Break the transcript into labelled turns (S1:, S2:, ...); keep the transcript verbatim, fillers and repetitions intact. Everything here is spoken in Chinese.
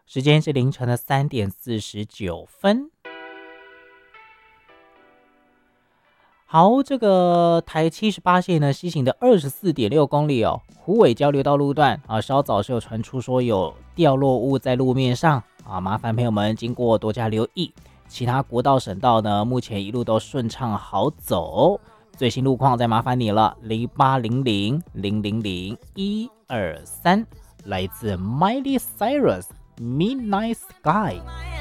S1: 时间是凌晨的三点四十九分。好，这个台七十八线呢，西行的二十四点六公里哦，虎尾交流道路段啊，稍早是有传出说有掉落物在路面上啊，麻烦朋友们经过多加留意。其他国道省道呢，目前一路都顺畅好走。最新路况再麻烦你了，零八零零零零零一二三，来自 Miley Cyrus Midnight Sky。